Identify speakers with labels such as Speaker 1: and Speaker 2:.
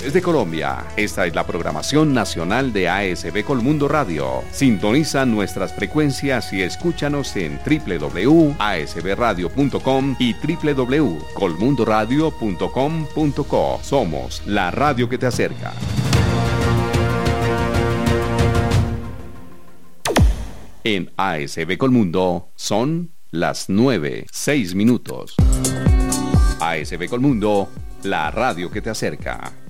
Speaker 1: regiones de Colombia. Esta es la programación nacional de ASB Colmundo Radio. Sintoniza nuestras frecuencias y escúchanos en www.asbradio.com y www.colmundoradio.com.co. Somos la radio que te acerca. En ASB Colmundo son las 9:06. ASB Colmundo, la radio que te acerca.